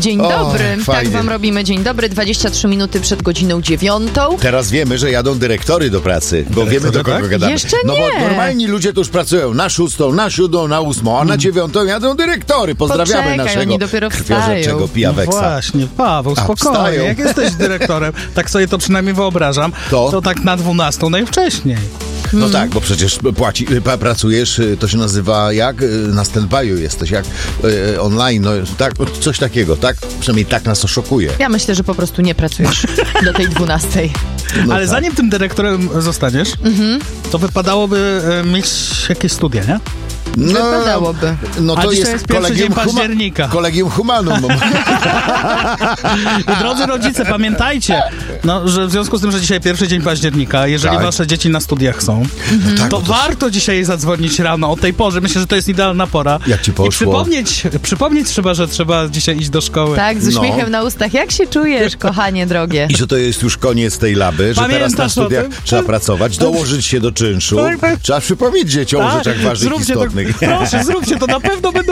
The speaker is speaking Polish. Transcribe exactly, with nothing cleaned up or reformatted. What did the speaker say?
Dzień O, dobry, fajnie. tak wam robimy. Dzień dobry, dwadzieścia trzy minuty przed godziną dziewiątą. Teraz wiemy, że jadą dyrektory do pracy, bo wiemy, do kogo tak? gadamy. Jeszcze No bo nie. normalni ludzie tu już pracują na szóstą, na siódmą, na ósmą, a na dziewiątą jadą dyrektory. Pozdrawiamy Poczekaj, naszego oni dopiero krwiożerczego wstają. pijaweksa. Właśnie, Paweł, A, spokojnie. wstają. Jak jesteś dyrektorem, tak sobie to przynajmniej wyobrażam, To? to tak na dwunastą najwcześniej. No tak, bo przecież płaci, pa- pracujesz, to się nazywa jak? Na stand-by'u jesteś, jak e, online, no tak, coś takiego, tak? Przynajmniej tak nas oszukuje. Ja myślę, że po prostu nie pracujesz do tej dwunastej. No Ale tak. zanim tym dyrektorem zostaniesz, to wypadałoby e, mieć jakieś studia, nie? No, Wypadałoby. No A to dzisiaj jest jest pierwszy kolegium, dzień października. kolegium humanum. I drodzy rodzice, pamiętajcie, no, że w związku z tym, że dzisiaj pierwszy dzień października, jeżeli Tak. wasze dzieci na studiach są, No tak, to bo to- warto dzisiaj zadzwonić rano o tej porze. Myślę, że to jest idealna pora. Jak ci poszło? I przypomnieć, przypomnieć trzeba, że trzeba dzisiaj iść do szkoły. Tak, z No. uśmiechem na ustach. Jak się czujesz, kochanie drogie? I że to jest już koniec tej laby, że teraz na Pamiętasz studiach o tym? trzeba pracować, dołożyć się do czynszu. Tak, tak. Trzeba przypomnieć dzieciom o rzeczach ważnych, zróbcie to, istotnych. proszę, zróbcie to, na pewno będą